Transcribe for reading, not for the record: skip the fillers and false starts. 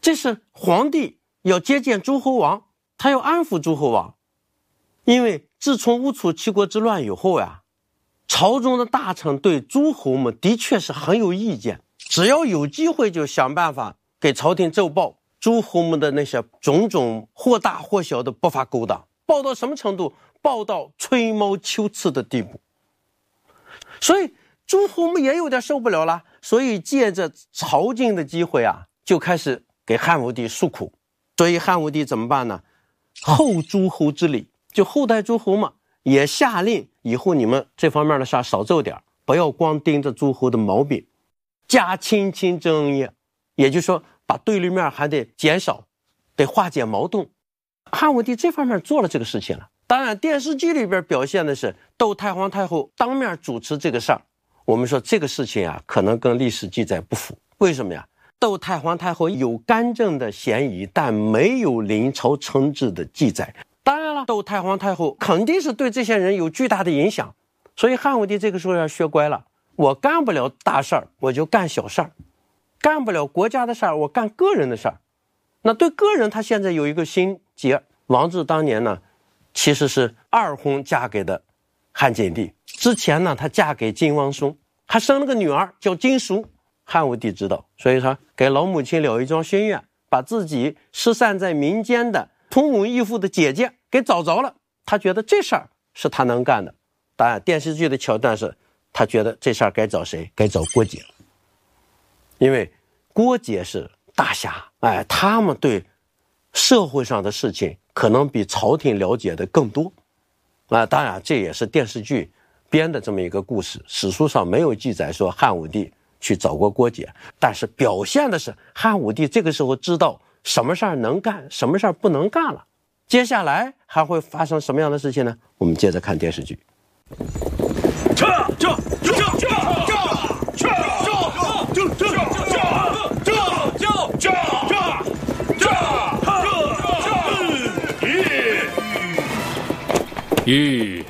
这是皇帝要接见诸侯王，他要安抚诸侯王。因为自从乌楚七国之乱以后呀，朝中的大臣对诸侯们的确是很有意见，只要有机会就想办法给朝廷奏报诸侯们的那些种种或大或小的不法勾当，报到什么程度？报到吹毛求疵的地步。所以诸侯们也有点受不了了，所以借着朝觐的机会啊，就开始给汉武帝诉苦。所以汉武帝怎么办呢？后诸侯之礼，就后代诸侯嘛，也下令以后你们这方面的事儿少做点，不要光盯着诸侯的毛病，加亲亲争恩也，也就是说把对立面还得减少，得化解矛盾。汉武帝这方面做了这个事情了。当然电视剧里边表现的是窦太皇太后当面主持这个事儿，我们说这个事情啊，可能跟历史记载不符。为什么呀？窦太皇太后有干政的嫌疑，但没有临朝称制的记载。当然了，窦太皇太后肯定是对这些人有巨大的影响，所以汉武帝这个时候要学乖了，我干不了大事儿，我就干小事儿，干不了国家的事儿，我干个人的事儿。那对个人他现在有一个心结，王志当年呢其实是二婚嫁给的汉景帝，之前呢她嫁给晋王松，还生了个女儿叫金淑。汉武帝知道，所以他给老母亲了一桩心愿，把自己失散在民间的同母异父的姐姐给找着了。他觉得这事儿是他能干的。当然电视剧的桥段是他觉得这事儿该找谁？该找郭解。因为郭解是大侠，他们对社会上的事情可能比朝廷了解的更多。当然这也是电视剧编的这么一个故事，史书上没有记载说汉武帝去找过郭解，但是表现的是汉武帝这个时候知道什么事儿能干，什么事儿不能干了。接下来还会发生什么样的事情呢？我们接着看电视剧。 一